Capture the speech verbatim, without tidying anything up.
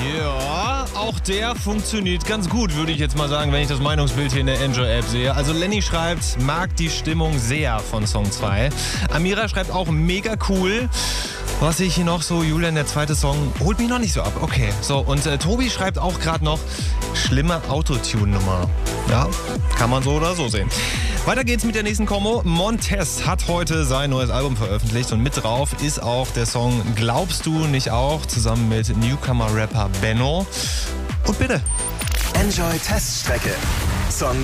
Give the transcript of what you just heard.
Ja, auch der funktioniert ganz gut, würde ich jetzt mal sagen, wenn ich das Meinungsbild hier in der Enjoy-App sehe. Also Lenny schreibt, mag die Stimmung sehr von Song zwei. Amira schreibt auch, mega cool. Was sehe ich hier noch so? Julian, der zweite Song, holt mich noch nicht so ab. Okay, so, und äh, Tobi schreibt auch gerade noch, schlimme Autotune-Nummer. Ja, kann man so oder so sehen. Weiter geht's mit der nächsten Kombo. Montez hat heute sein neues Album veröffentlicht und mit drauf ist auch der Song Glaubst du nicht auch, zusammen mit Newcomer-Rapper Benno. Und bitte. Enjoy Teststrecke. Song